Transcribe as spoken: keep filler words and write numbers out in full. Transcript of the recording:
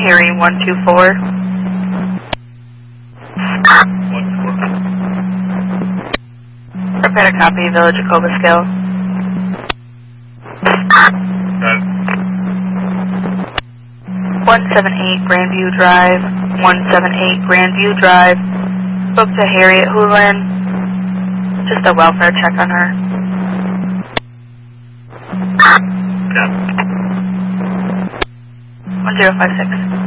Harry one two four. one four. Prepare to copy, Village of Cobleskill. Got it. one seven eight Grandview Drive, one seven eight Grandview Drive. Spoke to Harriet Hoolan. Just a welfare check on her. Got it. one zero five six.